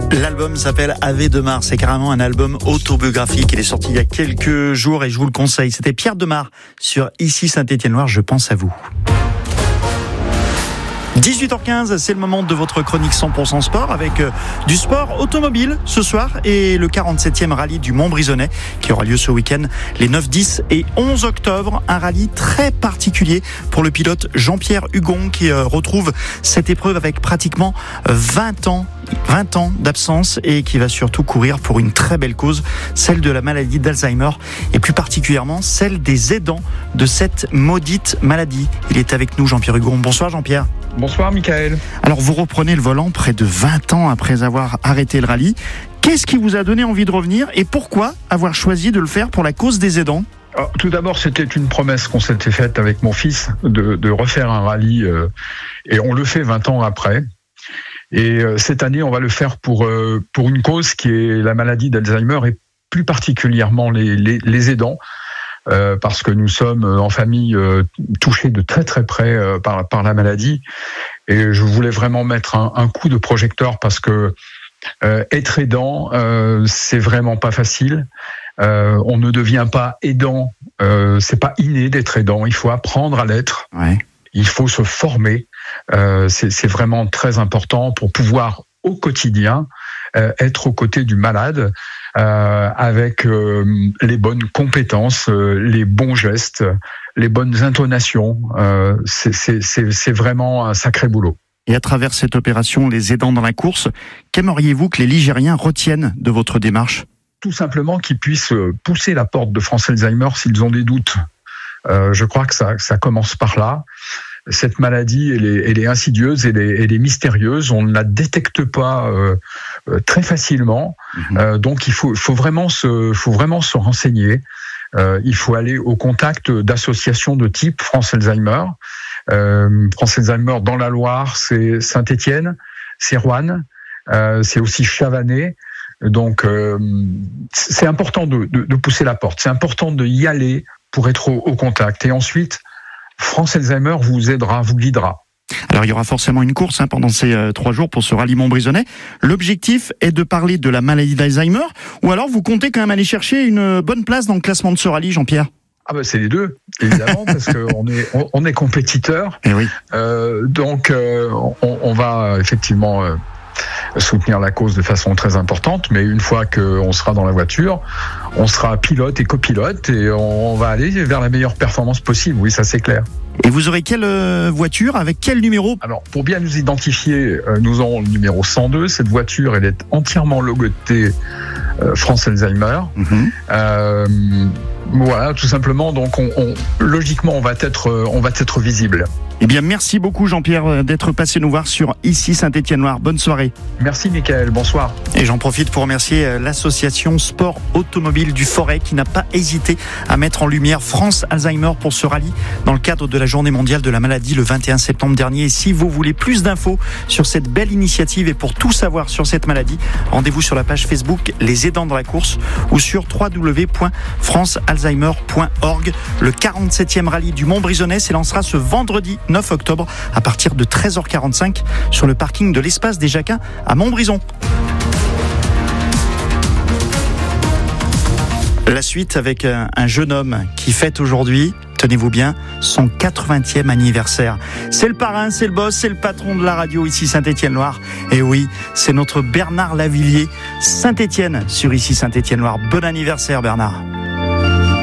L'album s'appelle Ave Demar, c'est carrément un album autobiographique. Il est sorti il y a quelques jours et je vous le conseille. C'était Pierre Demar sur Ici Saint-Étienne-Loire, je pense à vous. 18h15, c'est le moment de votre chronique 100% sport avec du sport automobile ce soir et le 47e rallye du Montbrisonnais qui aura lieu ce week-end les 9, 10 et 11 octobre. Un rallye très particulier pour le pilote Jean-Pierre Hugon qui retrouve cette épreuve avec pratiquement 20 ans d'absence et qui va surtout courir pour une très belle cause, celle de la maladie d'Alzheimer et plus particulièrement celle des aidants de cette maudite maladie. Il est avec nous, Jean-Pierre Hugon. Bonsoir Jean-Pierre. Bonsoir Michael. Alors vous reprenez le volant près de 20 ans après avoir arrêté le rallye. Qu'est-ce qui vous a donné envie de revenir et pourquoi avoir choisi de le faire pour la cause des aidants ? Alors, tout d'abord, c'était une promesse qu'on s'était faite avec mon fils de refaire un rallye et on le fait 20 ans après. Et cette année, on va le faire pour une cause qui est la maladie d'Alzheimer et plus particulièrement les aidants. Parce que nous sommes en famille touchés de très très près par la maladie. Et je voulais vraiment mettre un coup de projecteur parce que être aidant, c'est vraiment pas facile. On ne devient pas aidant, c'est pas inné d'être aidant. Il faut apprendre à l'être. Ouais. Il faut se former. C'est vraiment très important pour pouvoir au quotidien être aux côtés du malade avec les bonnes compétences, les bons gestes, les bonnes intonations. C'est vraiment un sacré boulot. Et à travers cette opération, les aidants dans la course, qu'aimeriez-vous que les Ligériens retiennent de votre démarche ? Tout simplement qu'ils puissent pousser la porte de France Alzheimer s'ils ont des doutes. Je crois que ça commence par là. Cette maladie, elle est insidieuse, elle est mystérieuse. On ne la détecte pas très facilement. Donc, il faut vraiment se renseigner. Il faut aller au contact d'associations de type France Alzheimer. France Alzheimer dans la Loire, c'est Saint-Étienne, c'est Roanne, c'est aussi Chavannes. Donc, c'est important de pousser la porte. C'est important d'y aller pour être au contact. Et ensuite, France Alzheimer vous aidera, vous guidera. Alors il y aura forcément une course pendant ces 3 jours pour ce rallye Montbrisonnais. L'objectif est de parler de la maladie d'Alzheimer ou alors vous comptez quand même aller chercher une bonne place dans le classement de ce rallye, Jean-Pierre ? Ah ben c'est les deux, évidemment, parce qu'on est compétiteurs. Eh oui. Donc on va effectivement soutenir la cause de façon très importante, mais une fois qu'on sera dans la voiture, on sera pilote et copilote et on va aller vers la meilleure performance possible, oui, ça c'est clair. Et vous aurez quelle voiture, avec quel numéro ? Alors, pour bien nous identifier, nous aurons le numéro 102. Cette voiture, elle est entièrement logotée France Alzheimer. Voilà, tout simplement. Donc, logiquement, on va être visible. Eh bien, merci beaucoup Jean-Pierre d'être passé nous voir sur Ici Saint-Étienne-Loire. Bonne soirée. Merci Michael, bonsoir. Et j'en profite pour remercier l'association Sport Automobile du Forêt qui n'a pas hésité à mettre en lumière France Alzheimer pour ce rallye dans le cadre de la Journée mondiale de la maladie le 21 septembre dernier. Et si vous voulez plus d'infos sur cette belle initiative et pour tout savoir sur cette maladie, rendez-vous sur la page Facebook Les Aidants de la course ou sur www.francealzheimer.org. Le 47e rallye du Montbrisonnais s'élancera ce vendredi 9 octobre à partir de 13h45 sur le parking de l'Espace des Jacquins à Montbrison. La suite avec un jeune homme qui fête aujourd'hui, tenez-vous bien, son 80e anniversaire. C'est le parrain, c'est le boss, c'est le patron de la radio ici Saint-Étienne-Loire. Et oui, c'est notre Bernard Lavillier, Saint-Étienne sur ici Saint-Étienne-Loire. Bon anniversaire Bernard.